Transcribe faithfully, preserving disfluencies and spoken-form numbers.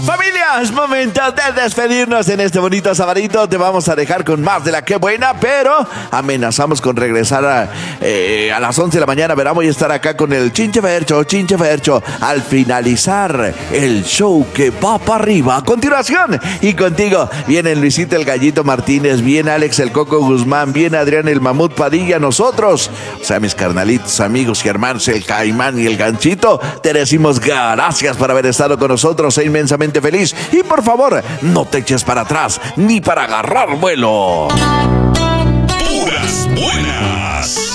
Familia, es momento de despedirnos en este bonito sabadito. Te vamos a dejar con más de la que buena, pero amenazamos con regresar a, eh, a las once de la mañana. Verá, voy a estar acá con el Chinche Fercho, Chinche Fercho, al finalizar el show que va para arriba. A continuación, y contigo, viene Luisito el Gallito Martínez, viene Alex el Coco Guzmán, viene Adrián el Mamut Padilla, nosotros, o sea, mis carnalitos, amigos y hermanos, el Caimán y el Ganchito, te decimos gracias por haber estado con nosotros, e inmensamente feliz. Y por favor, no te eches para atrás ni para agarrar vuelo.